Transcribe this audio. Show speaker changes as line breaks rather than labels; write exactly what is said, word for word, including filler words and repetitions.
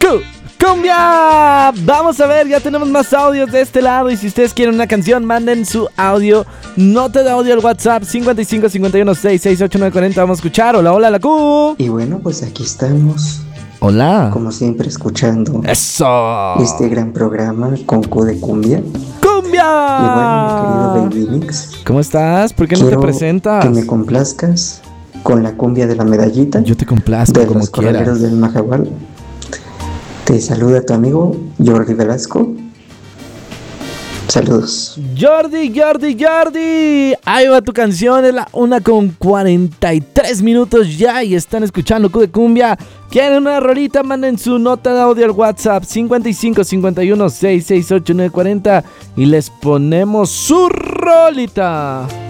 Cu- ¡Cumbia! Vamos a ver, ya tenemos más audios de este lado. Y si ustedes quieren una canción, manden su audio. Nota de audio al WhatsApp cincuenta y cinco cincuenta y uno sesenta y seis ochenta y nueve cuarenta. Vamos a escuchar. Hola, hola, la Q.
Y bueno, pues aquí estamos,
Hola.
como siempre, escuchando
Eso.
este gran programa con Q de Cumbia.
¡Cumbia!
Y bueno, mi querido Baby Mix,
¿Cómo estás? ¿Por qué no te
quiero
presentas?
que me complazcas con la cumbia de la medallita
Yo te complazco
de
como
los
quieras.
corraleros del Majagual. Te saluda tu amigo Jordi Velasco. Saludos.
Jordi, Jordi, Jordi. Ahí va tu canción, es la una con cuarenta y tres minutos ya y están escuchando Q de Cumbia. ¿Quieren una rolita? Manden su nota de audio al WhatsApp cincuenta y cinco cincuenta y uno sesenta y seis ochenta y nueve cuarenta y les ponemos su rolita.